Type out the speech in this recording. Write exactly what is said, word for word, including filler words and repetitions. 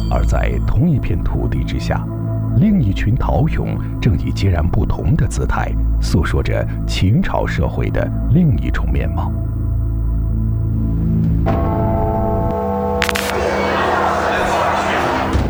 而在同一片土地之下，另一群陶俑正以截然不同的姿态，诉说着秦朝社会的另一种面貌。